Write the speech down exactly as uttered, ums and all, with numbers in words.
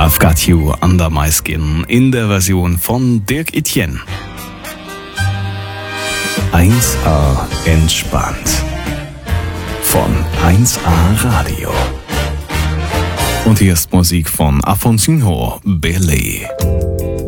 I've Got You Under My Skin in der Version von Dirk Etienne. eins A entspannt von eins A Radio. Und hier ist Musik von Afonso Belé.